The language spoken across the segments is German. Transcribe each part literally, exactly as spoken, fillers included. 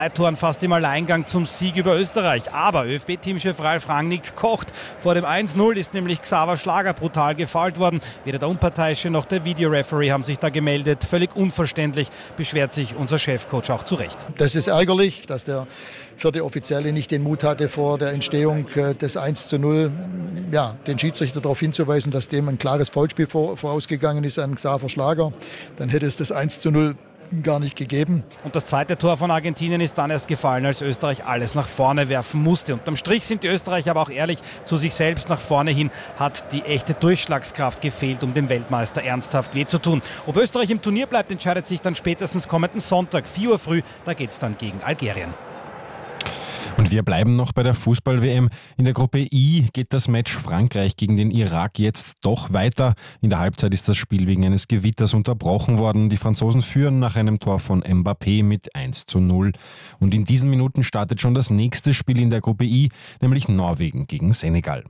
Toren fast im Alleingang zum Sieg über Österreich. Aber ÖFB-Teamchef Ralf Rangnick kocht. Vor dem eins null ist nämlich Xaver Schlager brutal gefoult worden. Weder der Unparteiische noch der Videoreferee haben sich da gemeldet. Völlig unverständlich, beschwert sich unser Chefcoach auch zu Recht. Das ist ärgerlich, dass der vierte Offizielle nicht den Mut hatte, vor der Entstehung des eins zu null ja, den Schiedsrichter darauf hinzuweisen, dass dem ein klares Foulspiel vorausgegangen ist an Xaver Schlager. Dann hätte es das eins zu null gar nicht gegeben. Und das zweite Tor von Argentinien ist dann erst gefallen, als Österreich alles nach vorne werfen musste. Unterm Strich sind die Österreicher aber auch ehrlich zu sich selbst. Nach vorne hin hat die echte Durchschlagskraft gefehlt, um dem Weltmeister ernsthaft weh zu tun. Ob Österreich im Turnier bleibt, entscheidet sich dann spätestens kommenden Sonntag, vier Uhr früh. Da geht es dann gegen Algerien. Und wir bleiben noch bei der Fußball-W M. In der Gruppe I geht das Match Frankreich gegen den Irak jetzt doch weiter. In der Halbzeit ist das Spiel wegen eines Gewitters unterbrochen worden. Die Franzosen führen nach einem Tor von Mbappé mit eins zu null. Und in diesen Minuten startet schon das nächste Spiel in der Gruppe I, nämlich Norwegen gegen Senegal.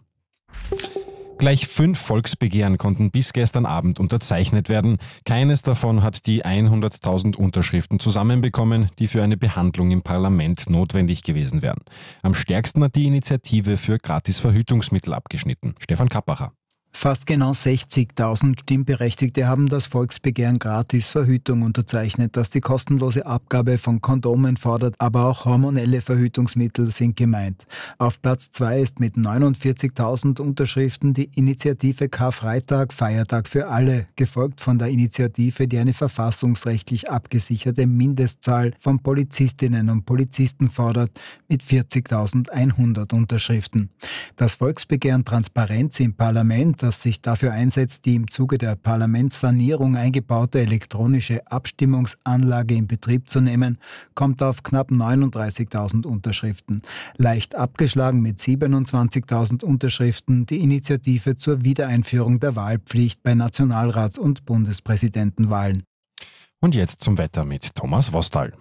Gleich fünf Volksbegehren konnten bis gestern Abend unterzeichnet werden. Keines davon hat die hunderttausend Unterschriften zusammenbekommen, die für eine Behandlung im Parlament notwendig gewesen wären. Am stärksten hat die Initiative für Gratisverhütungsmittel abgeschnitten. Stefan Kappacher. Fast genau sechzigtausend Stimmberechtigte haben das Volksbegehren Gratisverhütung unterzeichnet, das die kostenlose Abgabe von Kondomen fordert, aber auch hormonelle Verhütungsmittel sind gemeint. Auf Platz zwei ist mit neunundvierzigtausend Unterschriften die Initiative Karfreitag, Feiertag für alle, gefolgt von der Initiative, die eine verfassungsrechtlich abgesicherte Mindestzahl von Polizistinnen und Polizisten fordert, mit vierzigtausendeinhundert Unterschriften. Das Volksbegehren Transparenz im Parlament, das sich dafür einsetzt, die im Zuge der Parlamentssanierung eingebaute elektronische Abstimmungsanlage in Betrieb zu nehmen, kommt auf knapp neununddreißigtausend Unterschriften. Leicht abgeschlagen mit siebenundzwanzigtausend Unterschriften die Initiative zur Wiedereinführung der Wahlpflicht bei Nationalrats- und Bundespräsidentenwahlen. Und jetzt zum Wetter mit Thomas Wostal.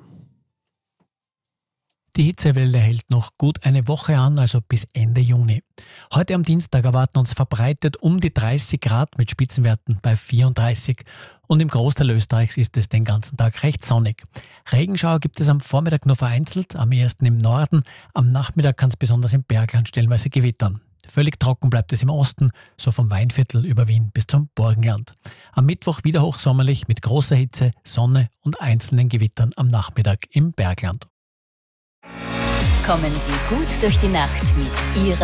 Die Hitzewelle hält noch gut eine Woche an, also bis Ende Juni. Heute am Dienstag erwarten uns verbreitet um die dreißig Grad mit Spitzenwerten bei vierunddreißig. Und im Großteil Österreichs ist es den ganzen Tag recht sonnig. Regenschauer gibt es am Vormittag nur vereinzelt, am ehesten im Norden. Am Nachmittag kann es besonders im Bergland stellenweise gewittern. Völlig trocken bleibt es im Osten, so vom Weinviertel über Wien bis zum Burgenland. Am Mittwoch wieder hochsommerlich mit großer Hitze, Sonne und einzelnen Gewittern am Nachmittag im Bergland. Kommen Sie gut durch die Nacht mit Ihrer